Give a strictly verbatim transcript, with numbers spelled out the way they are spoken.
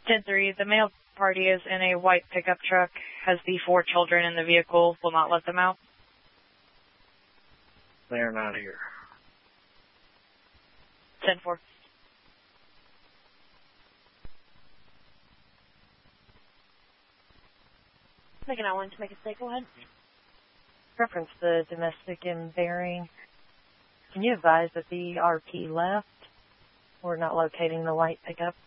ten three, the male party is in a white pickup truck, has the four children in the vehicle, will not let them out. They're not here. ten four. Making I want to make a stake, go ahead. Reference the domestic in Bering. Can you advise that the R P left? We're not locating the white pickup.